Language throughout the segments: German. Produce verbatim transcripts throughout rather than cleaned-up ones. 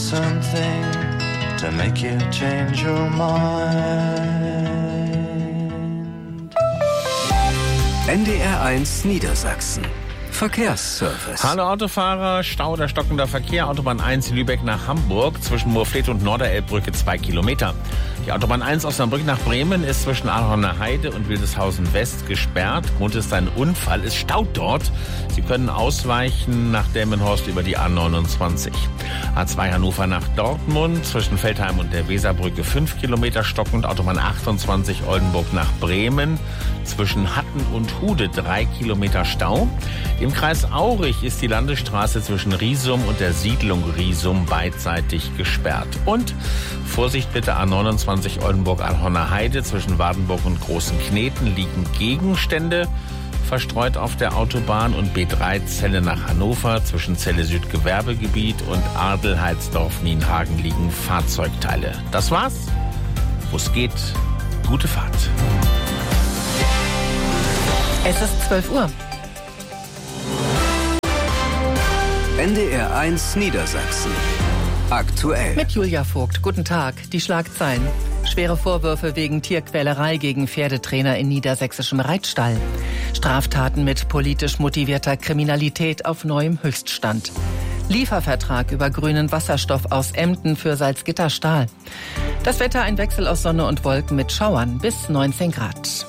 innocent thing to make you change your mind. N D R eins Niedersachsen. Verkehrsservice. Hallo Autofahrer, Stau oder stockender Verkehr. Autobahn eins Lübeck nach Hamburg zwischen Moorfleet und Norderelbbrücke zwei Kilometer. Die Autobahn eins Osnabrück nach Bremen ist zwischen Ahorner Heide und Wildeshausen West gesperrt. Grund ist ein Unfall, es staut dort. Sie können ausweichen nach Delmenhorst über die A neunundzwanzig. A zwei Hannover nach Dortmund zwischen Veltheim und der Weserbrücke fünf Kilometer stockend. Autobahn achtundzwanzig Oldenburg nach Bremen zwischen Hatten und Hude drei Kilometer Stau. Im Kreis Aurich ist die Landesstraße zwischen Riesum und der Siedlung Riesum beidseitig gesperrt. Und Vorsicht bitte, A neunundzwanzig Oldenburg-Ahorner Heide zwischen Wardenburg und Großen Kneten liegen Gegenstände verstreut auf der Autobahn und B drei Celle nach Hannover zwischen Celle Süd Gewerbegebiet und Adelheidsdorf-Nienhagen liegen Fahrzeugteile. Das war's. Wo es geht, gute Fahrt. Es ist zwölf Uhr. N D R eins Niedersachsen. Aktuell. Mit Julia Vogt. Guten Tag. Die Schlagzeilen. Schwere Vorwürfe wegen Tierquälerei gegen Pferdetrainer in niedersächsischem Reitstall. Straftaten mit politisch motivierter Kriminalität auf neuem Höchststand. Liefervertrag über grünen Wasserstoff aus Emden für Salzgitter Stahl. Das Wetter ein Wechsel aus Sonne und Wolken mit Schauern bis neunzehn Grad.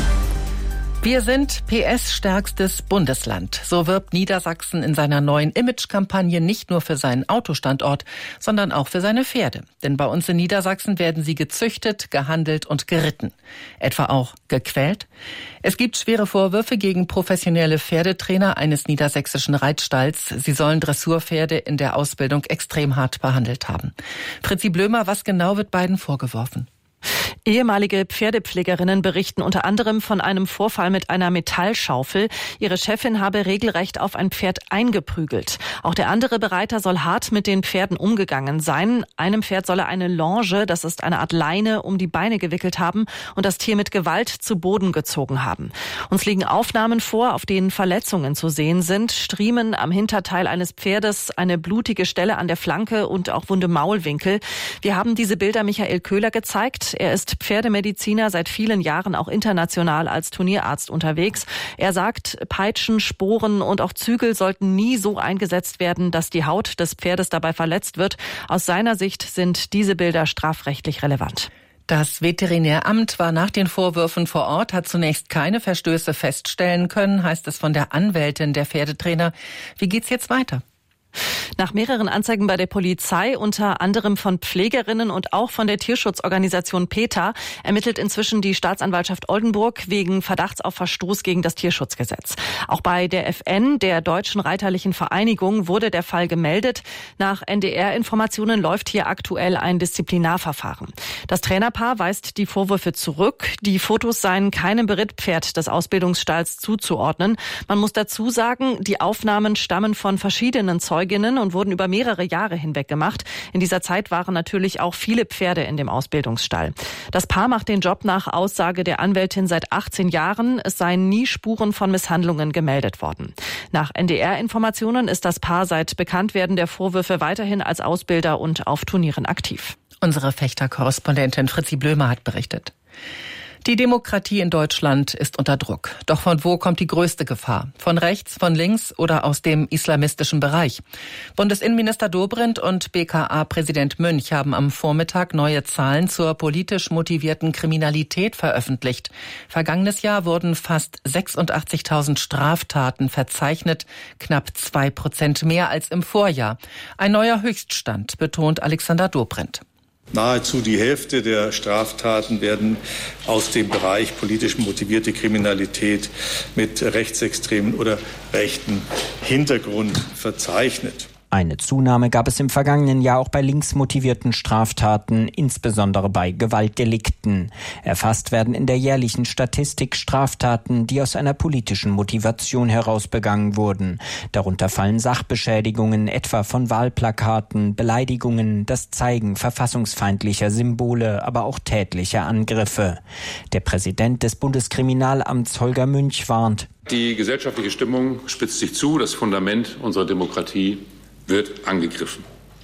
Wir sind P S-stärkstes Bundesland. So wirbt Niedersachsen in seiner neuen Image-Kampagne nicht nur für seinen Autostandort, sondern auch für seine Pferde. Denn bei uns in Niedersachsen werden sie gezüchtet, gehandelt und geritten. Etwa auch gequält? Es gibt schwere Vorwürfe gegen professionelle Pferdetrainer eines niedersächsischen Reitstalls. Sie sollen Dressurpferde in der Ausbildung extrem hart behandelt haben. Fritzi Blömer, was genau wird beiden vorgeworfen? Ehemalige Pferdepflegerinnen berichten unter anderem von einem Vorfall mit einer Metallschaufel. Ihre Chefin habe regelrecht auf ein Pferd eingeprügelt. Auch der andere Bereiter soll hart mit den Pferden umgegangen sein. Einem Pferd solle eine Longe, das ist eine Art Leine, um die Beine gewickelt haben und das Tier mit Gewalt zu Boden gezogen haben. Uns liegen Aufnahmen vor, auf denen Verletzungen zu sehen sind. Striemen am Hinterteil eines Pferdes, eine blutige Stelle an der Flanke und auch wunde Maulwinkel. Wir haben diese Bilder Michael Köhler gezeigt. Er ist Pferdemediziner, seit vielen Jahren auch international als Turnierarzt unterwegs. Er sagt, Peitschen, Sporen und auch Zügel sollten nie so eingesetzt werden, dass die Haut des Pferdes dabei verletzt wird. Aus seiner Sicht sind diese Bilder strafrechtlich relevant. Das Veterinäramt war nach den Vorwürfen vor Ort, hat zunächst keine Verstöße feststellen können, heißt es von der Anwältin der Pferdetrainer. Wie geht's jetzt weiter? Nach mehreren Anzeigen bei der Polizei, unter anderem von Pflegerinnen und auch von der Tierschutzorganisation PETA, ermittelt inzwischen die Staatsanwaltschaft Oldenburg wegen Verdachts auf Verstoß gegen das Tierschutzgesetz. Auch bei der F N, der Deutschen Reiterlichen Vereinigung, wurde der Fall gemeldet. Nach N D R-Informationen läuft hier aktuell ein Disziplinarverfahren. Das Trainerpaar weist die Vorwürfe zurück. Die Fotos seien keinem Berittpferd des Ausbildungsstalls zuzuordnen. Man muss dazu sagen, die Aufnahmen stammen von verschiedenen Zeugen und wurden über mehrere Jahre hinweg gemacht. In dieser Zeit waren natürlich auch viele Pferde in dem Ausbildungsstall. Das Paar macht den Job nach Aussage der Anwältin seit achtzehn Jahren. Es seien nie Spuren von Misshandlungen gemeldet worden. Nach N D R-Informationen ist das Paar seit Bekanntwerden der Vorwürfe weiterhin als Ausbilder und auf Turnieren aktiv. Unsere Fechter-Korrespondentin Fritzi Blömer hat berichtet. Die Demokratie in Deutschland ist unter Druck. Doch von wo kommt die größte Gefahr? Von rechts, von links oder aus dem islamistischen Bereich? Bundesinnenminister Dobrindt und B K A-Präsident Münch haben am Vormittag neue Zahlen zur politisch motivierten Kriminalität veröffentlicht. Vergangenes Jahr wurden fast sechsundachtzigtausend Straftaten verzeichnet, knapp zwei Prozent mehr als im Vorjahr. Ein neuer Höchststand, betont Alexander Dobrindt. Nahezu die Hälfte der Straftaten werden aus dem Bereich politisch motivierte Kriminalität mit rechtsextremen oder rechten Hintergrund verzeichnet. Eine Zunahme gab es im vergangenen Jahr auch bei linksmotivierten Straftaten, insbesondere bei Gewaltdelikten. Erfasst werden in der jährlichen Statistik Straftaten, die aus einer politischen Motivation heraus begangen wurden. Darunter fallen Sachbeschädigungen, etwa von Wahlplakaten, Beleidigungen, das Zeigen verfassungsfeindlicher Symbole, aber auch tätliche Angriffe. Der Präsident des Bundeskriminalamts Holger Münch warnt: Die gesellschaftliche Stimmung spitzt sich zu, das Fundament unserer Demokratie wird angegriffen.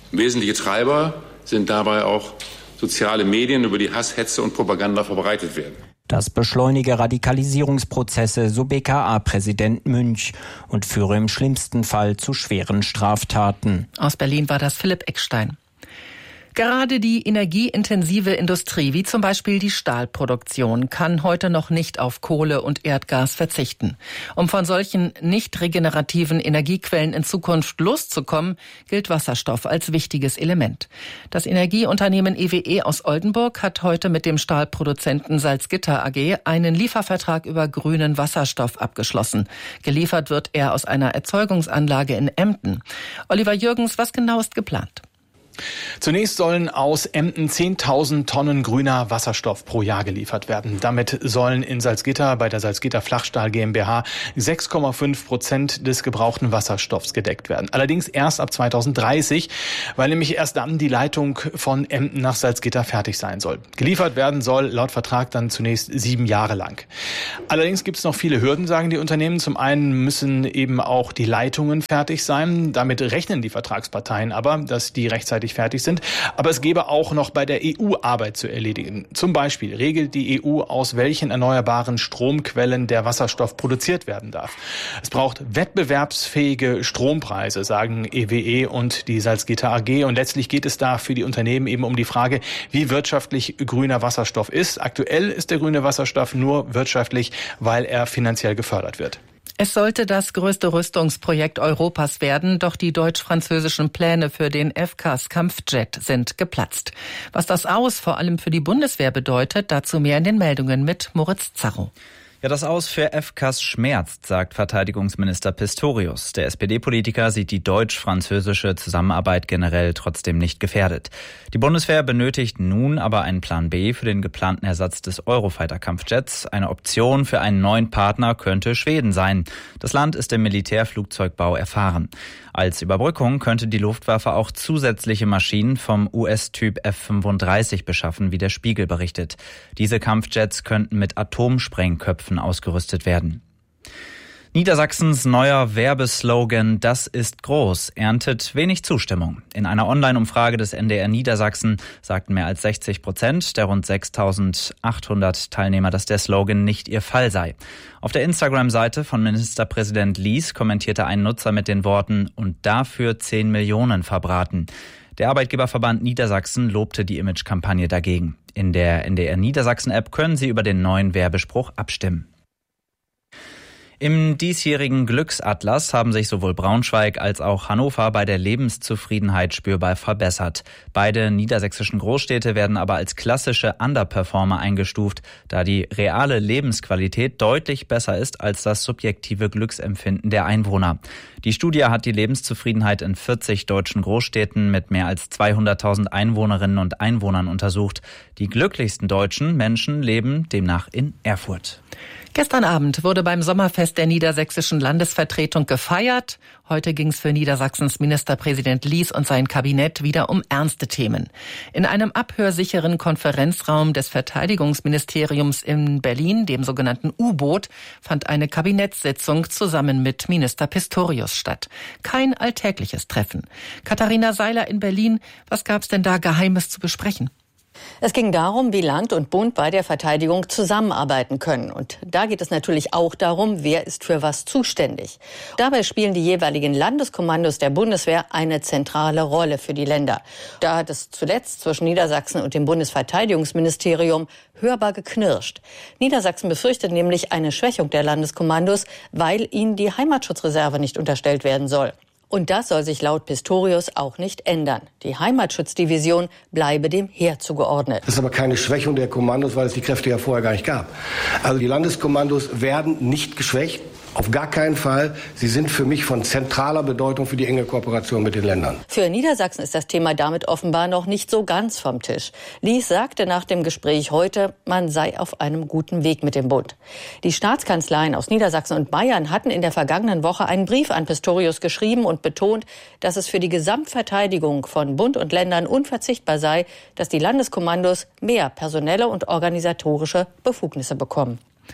Wesentliche Treiber sind dabei auch soziale Medien, über die Hass, Hetze und Propaganda verbreitet werden. Das beschleunige Radikalisierungsprozesse, so B K A-Präsident Münch, und führe im schlimmsten Fall zu schweren Straftaten. Aus Berlin war das Philipp Eckstein. Gerade die energieintensive Industrie, wie zum Beispiel die Stahlproduktion, kann heute noch nicht auf Kohle und Erdgas verzichten. Um von solchen nicht regenerativen Energiequellen in Zukunft loszukommen, gilt Wasserstoff als wichtiges Element. Das Energieunternehmen E W E aus Oldenburg hat heute mit dem Stahlproduzenten Salzgitter A G einen Liefervertrag über grünen Wasserstoff abgeschlossen. Geliefert wird er aus einer Erzeugungsanlage in Emden. Oliver Jürgens, was genau ist geplant? Zunächst sollen aus Emden zehntausend Tonnen grüner Wasserstoff pro Jahr geliefert werden. Damit sollen in Salzgitter bei der Salzgitter Flachstahl GmbH sechs Komma fünf Prozent des gebrauchten Wasserstoffs gedeckt werden. Allerdings erst ab zweitausenddreißig, weil nämlich erst dann die Leitung von Emden nach Salzgitter fertig sein soll. Geliefert werden soll laut Vertrag dann zunächst sieben Jahre lang. Allerdings gibt es noch viele Hürden, sagen die Unternehmen. Zum einen müssen eben auch die Leitungen fertig sein. Damit rechnen die Vertragsparteien aber, dass die rechtzeitig fertig sind. Aber es gäbe auch noch bei der E U Arbeit zu erledigen. Zum Beispiel regelt die E U, aus welchen erneuerbaren Stromquellen der Wasserstoff produziert werden darf. Es braucht wettbewerbsfähige Strompreise, sagen E W E und die Salzgitter A G. Und letztlich geht es da für die Unternehmen eben um die Frage, wie wirtschaftlich grüner Wasserstoff ist. Aktuell ist der grüne Wasserstoff nur wirtschaftlich, weil er finanziell gefördert wird. Es sollte das größte Rüstungsprojekt Europas werden, doch die deutsch-französischen Pläne für den F C A S-Kampfjet sind geplatzt. Was das Aus vor allem für die Bundeswehr bedeutet, dazu mehr in den Meldungen mit Moritz Zarrow. Ja, das Aus für F C A S schmerzt, sagt Verteidigungsminister Pistorius. Der S P D-Politiker sieht die deutsch-französische Zusammenarbeit generell trotzdem nicht gefährdet. Die Bundeswehr benötigt nun aber einen Plan B für den geplanten Ersatz des Eurofighter-Kampfjets. Eine Option für einen neuen Partner könnte Schweden sein. Das Land ist im Militärflugzeugbau erfahren. Als Überbrückung könnte die Luftwaffe auch zusätzliche Maschinen vom U S-Typ F fünfunddreißig beschaffen, wie der Spiegel berichtet. Diese Kampfjets könnten mit Atomsprengköpfen ausgerüstet werden. Niedersachsens neuer Werbeslogan "Das ist groß" erntet wenig Zustimmung. In einer Online-Umfrage des N D R Niedersachsen sagten mehr als sechzig Prozent der rund sechstausendachthundert Teilnehmer, dass der Slogan nicht ihr Fall sei. Auf der Instagram-Seite von Ministerpräsident Lies kommentierte ein Nutzer mit den Worten "und dafür zehn Millionen verbraten". Der Arbeitgeberverband Niedersachsen lobte die Imagekampagne dagegen. In der N D R Niedersachsen-App können Sie über den neuen Werbespruch abstimmen. Im diesjährigen Glücksatlas haben sich sowohl Braunschweig als auch Hannover bei der Lebenszufriedenheit spürbar verbessert. Beide niedersächsischen Großstädte werden aber als klassische Underperformer eingestuft, da die reale Lebensqualität deutlich besser ist als das subjektive Glücksempfinden der Einwohner. Die Studie hat die Lebenszufriedenheit in vierzig deutschen Großstädten mit mehr als zweihunderttausend Einwohnerinnen und Einwohnern untersucht. Die glücklichsten deutschen Menschen leben demnach in Erfurt. Gestern Abend wurde beim Sommerfest der niedersächsischen Landesvertretung gefeiert. Heute ging es für Niedersachsens Ministerpräsident Lies und sein Kabinett wieder um ernste Themen. In einem abhörsicheren Konferenzraum des Verteidigungsministeriums in Berlin, dem sogenannten U-Boot, fand eine Kabinettssitzung zusammen mit Minister Pistorius statt. Kein alltägliches Treffen. Katharina Seiler in Berlin, was gab's denn da Geheimes zu besprechen? Es ging darum, wie Land und Bund bei der Verteidigung zusammenarbeiten können. Und da geht es natürlich auch darum, wer ist für was zuständig. Dabei spielen die jeweiligen Landeskommandos der Bundeswehr eine zentrale Rolle für die Länder. Da hat es zuletzt zwischen Niedersachsen und dem Bundesverteidigungsministerium hörbar geknirscht. Niedersachsen befürchtet nämlich eine Schwächung der Landeskommandos, weil ihnen die Heimatschutzreserve nicht unterstellt werden soll. Und das soll sich laut Pistorius auch nicht ändern. Die Heimatschutzdivision bleibe dem Heer zugeordnet. Das ist aber keine Schwächung der Kommandos, weil es die Kräfte ja vorher gar nicht gab. Also die Landeskommandos werden nicht geschwächt. Auf gar keinen Fall. Sie sind für mich von zentraler Bedeutung für die enge Kooperation mit den Ländern. Für Niedersachsen ist das Thema damit offenbar noch nicht so ganz vom Tisch. Lies sagte nach dem Gespräch heute, man sei auf einem guten Weg mit dem Bund. Die Staatskanzleien aus Niedersachsen und Bayern hatten in der vergangenen Woche einen Brief an Pistorius geschrieben und betont, dass es für die Gesamtverteidigung von Bund und Ländern unverzichtbar sei, dass die Landeskommandos mehr personelle und organisatorische Befugnisse bekommen.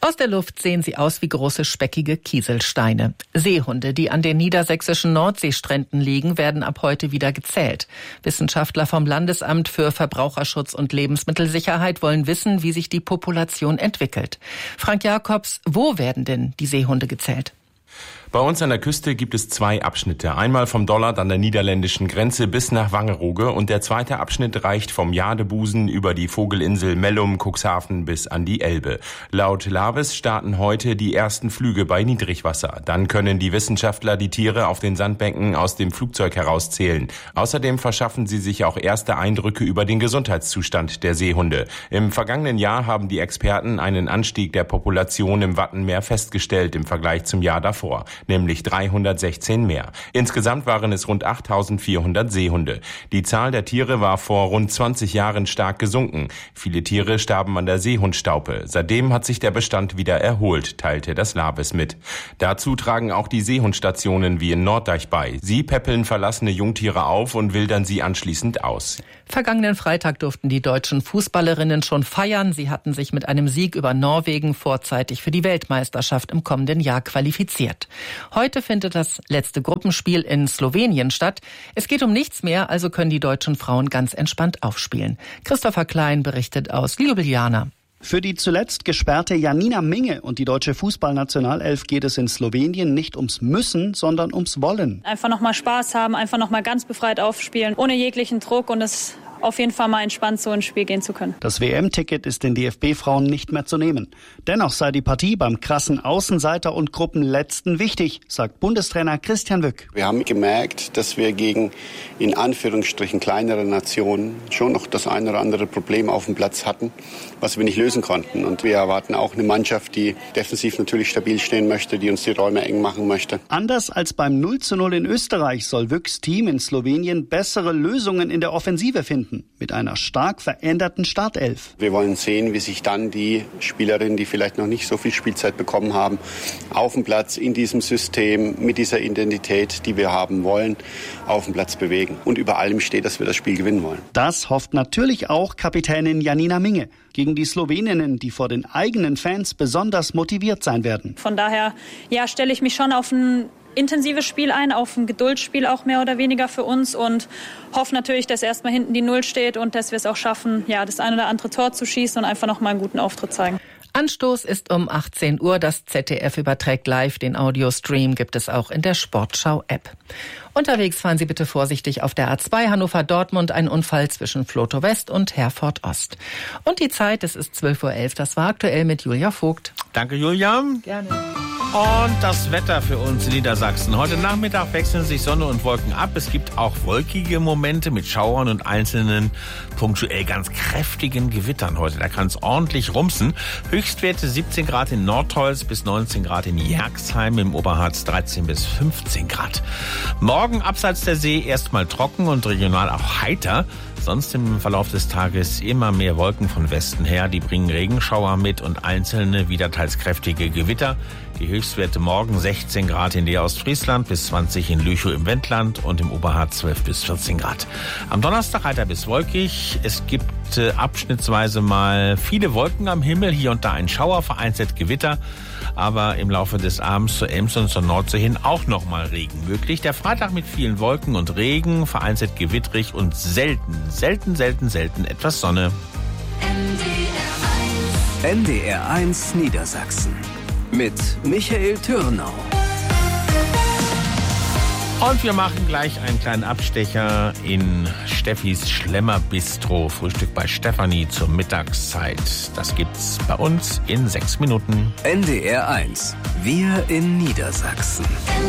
Aus der Luft sehen sie aus wie große speckige Kieselsteine. Seehunde, die an den niedersächsischen Nordseestränden liegen, werden ab heute wieder gezählt. Wissenschaftler vom Landesamt für Verbraucherschutz und Lebensmittelsicherheit wollen wissen, wie sich die Population entwickelt. Frank Jakobs, wo werden denn die Seehunde gezählt? Bei uns an der Küste gibt es zwei Abschnitte. Einmal vom Dollard an der niederländischen Grenze bis nach Wangerooge und der zweite Abschnitt reicht vom Jadebusen über die Vogelinsel Mellum, Cuxhaven bis an die Elbe. Laut Laves starten heute die ersten Flüge bei Niedrigwasser. Dann können die Wissenschaftler die Tiere auf den Sandbänken aus dem Flugzeug herauszählen. Außerdem verschaffen sie sich auch erste Eindrücke über den Gesundheitszustand der Seehunde. Im vergangenen Jahr haben die Experten einen Anstieg der Population im Wattenmeer festgestellt im Vergleich zum Jahr davor. Nämlich dreihundertsechzehn mehr. Insgesamt waren es rund achttausendvierhundert Seehunde. Die Zahl der Tiere war vor rund zwanzig Jahren stark gesunken. Viele Tiere starben an der Seehundstaupe. Seitdem hat sich der Bestand wieder erholt, teilte das Laves mit. Dazu tragen auch die Seehundstationen wie in Norddeich bei. Sie päppeln verlassene Jungtiere auf und wildern sie anschließend aus. Vergangenen Freitag durften die deutschen Fußballerinnen schon feiern. Sie hatten sich mit einem Sieg über Norwegen vorzeitig für die Weltmeisterschaft im kommenden Jahr qualifiziert. Heute findet das letzte Gruppenspiel in Slowenien statt. Es geht um nichts mehr, also können die deutschen Frauen ganz entspannt aufspielen. Christopher Klein berichtet aus Ljubljana. Für die zuletzt gesperrte Janina Minge und die deutsche Fußballnationalelf geht es in Slowenien nicht ums Müssen, sondern ums Wollen. Einfach nochmal Spaß haben, einfach nochmal ganz befreit aufspielen, ohne jeglichen Druck und es auf jeden Fall mal entspannt so ins Spiel gehen zu können. Das W M-Ticket ist den D F B-Frauen nicht mehr zu nehmen. Dennoch sei die Partie beim krassen Außenseiter und Gruppenletzten wichtig, sagt Bundestrainer Christian Wück. Wir haben gemerkt, dass wir gegen in Anführungsstrichen kleinere Nationen schon noch das ein oder andere Problem auf dem Platz hatten, was wir nicht lösen konnten. Und wir erwarten auch eine Mannschaft, die defensiv natürlich stabil stehen möchte, die uns die Räume eng machen möchte. Anders als beim null zu null in Österreich soll Wücks Team in Slowenien bessere Lösungen in der Offensive finden. Mit einer stark veränderten Startelf. Wir wollen sehen, wie sich dann die Spielerinnen, die vielleicht noch nicht so viel Spielzeit bekommen haben, auf dem Platz in diesem System mit dieser Identität, die wir haben wollen, auf dem Platz bewegen. Und über allem steht, dass wir das Spiel gewinnen wollen. Das hofft natürlich auch Kapitänin Janina Minge gegen die Sloweninnen, die vor den eigenen Fans besonders motiviert sein werden. Von daher ja, stelle ich mich schon auf ein intensives Spiel ein, auf ein Geduldsspiel auch mehr oder weniger für uns und hoffe natürlich, dass erstmal hinten die Null steht und dass wir es auch schaffen, ja, das ein oder andere Tor zu schießen und einfach noch mal einen guten Auftritt zeigen. Anstoß ist um achtzehn Uhr. Das Z D F überträgt live. Den Audiostream gibt es auch in der Sportschau-App. Unterwegs fahren Sie bitte vorsichtig auf der A zwei Hannover-Dortmund. Ein Unfall zwischen Flotow West und Herford Ost. Und die Zeit, es ist zwölf Uhr elf. Das war aktuell mit Julia Vogt. Danke, Julia. Gerne. Und das Wetter für uns in Niedersachsen. Heute Nachmittag wechseln sich Sonne und Wolken ab. Es gibt auch wolkige Momente mit Schauern und einzelnen punktuell ganz kräftigen Gewittern heute. Da kann es ordentlich rumsen. Höchstwerte siebzehn Grad in Nordholz bis neunzehn Grad in Jerxheim, im Oberharz dreizehn bis fünfzehn Grad. Morgen abseits der See erstmal trocken und regional auch heiter. Sonst im Verlauf des Tages immer mehr Wolken von Westen her. Die bringen Regenschauer mit und einzelne, wieder teils kräftige Gewitter. Die Höchstwerte morgen sechzehn Grad in der Ostfriesland bis zwanzig in Lüchow im Wendland und im Oberharz zwölf bis vierzehn Grad. Am Donnerstag heiter bis wolkig. Es gibt äh, abschnittsweise mal viele Wolken am Himmel. Hier und da ein Schauer, vereinzelt Gewitter. Aber im Laufe des Abends zur Ems und zur Nordsee hin auch noch mal Regen möglich. Der Freitag mit vielen Wolken und Regen, vereinzelt gewittrig und selten, selten, selten, selten etwas Sonne. N D R eins Niedersachsen mit Michael Türnau. Und wir machen gleich einen kleinen Abstecher in Steffis Schlemmer-Bistro. Frühstück bei Stefanie zur Mittagszeit. Das gibt's bei uns in sechs Minuten. N D R eins. Wir in Niedersachsen.